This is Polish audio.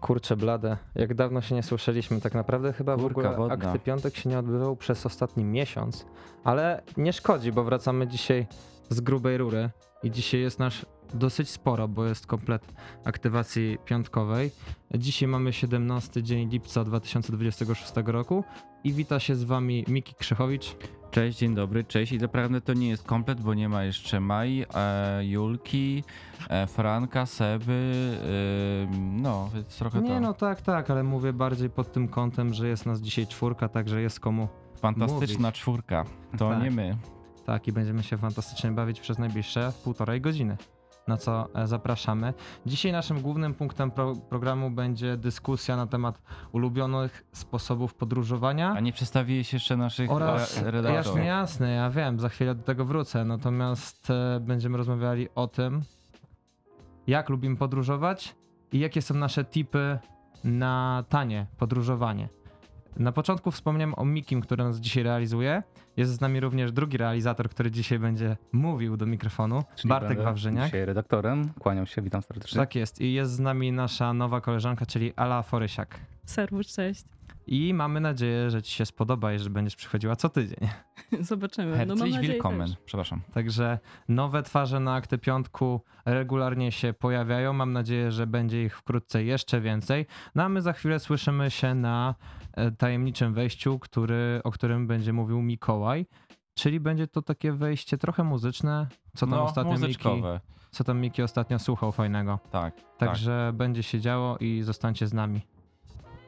Kurczę blade, jak dawno się nie słyszeliśmy, tak naprawdę chyba w Kurka ogóle wodna. Akty Piątek się nie odbywał przez ostatni miesiąc, ale nie szkodzi, bo wracamy dzisiaj z grubej rury i dzisiaj jest nasz dosyć sporo, bo jest komplet aktywacji piątkowej. Dzisiaj mamy 17 dzień lipca 2026 roku i wita się z wami Miki Krzychowicz. Cześć, dzień dobry, cześć. I naprawdę to nie jest komplet, bo nie ma jeszcze Mai, Julki, Franka, Seby, no więc trochę Nie to no tak, ale mówię bardziej pod tym kątem, że jest nas dzisiaj czwórka, także jest komu fantastyczna mówić. czwórka. To Tak. nie my. Tak, i będziemy się fantastycznie bawić przez najbliższe 1,5 godziny, na co zapraszamy. Dzisiaj naszym głównym punktem programu będzie dyskusja na temat ulubionych sposobów podróżowania. A nie przedstawiłeś jeszcze naszych Oraz redaktorów. jasne, ja wiem, za chwilę do tego wrócę, natomiast będziemy rozmawiali o tym, jak lubimy podróżować i jakie są nasze tipy na tanie podróżowanie. Na początku wspomniałem o Mikim, który nas dzisiaj realizuje. Jest z nami również drugi realizator, który dzisiaj będzie mówił do mikrofonu, Czyli Bartek będę Wawrzyniak. Dzisiaj redaktorem. Kłaniam się, witam serdecznie. Tak jest. I jest z nami nasza nowa koleżanka, czyli Ala Forysiak. Serwus, cześć. I mamy nadzieję, że ci się spodoba i że będziesz przychodziła co tydzień. Zobaczymy. No, mam Herzlich nadzieję willkommen. też. Przepraszam. Także nowe twarze na Akty Piątku regularnie się pojawiają. Mam nadzieję, że będzie ich wkrótce jeszcze więcej. No a my za chwilę słyszymy się na tajemniczym wejściu, o którym będzie mówił Mikołaj. Czyli będzie to takie wejście trochę muzyczne. Co tam muzyczkowe. Co tam Miki ostatnio słuchał fajnego. Tak. Także będzie się działo i zostańcie z nami.